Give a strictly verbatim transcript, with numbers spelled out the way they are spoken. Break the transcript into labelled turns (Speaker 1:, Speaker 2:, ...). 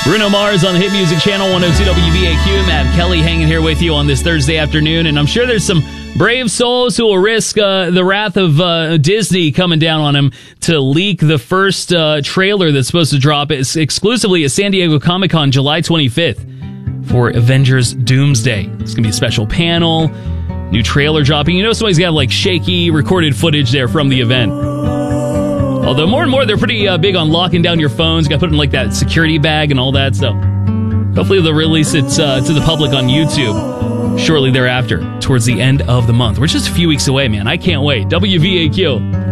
Speaker 1: Bruno Mars on the Hit Music Channel one oh two W B A Q. Matt Kelly hanging here with you on this Thursday afternoon, and I'm sure there's some brave souls who will risk uh, the wrath of uh, Disney coming down on him to leak the first uh, trailer that's supposed to drop it's exclusively at San Diego Comic-Con July twenty-fifth for Avengers Doomsday. It's going to be a special panel, new trailer dropping. You know somebody's got like shaky recorded footage there from the event. Although more and more they're pretty uh, big on locking down your phones. You got to put in like that security bag and all that stuff. Hopefully they'll release it uh, to the public on YouTube shortly thereafter, towards the end of the month. We're just a few weeks away, man. I can't wait. W V A Q.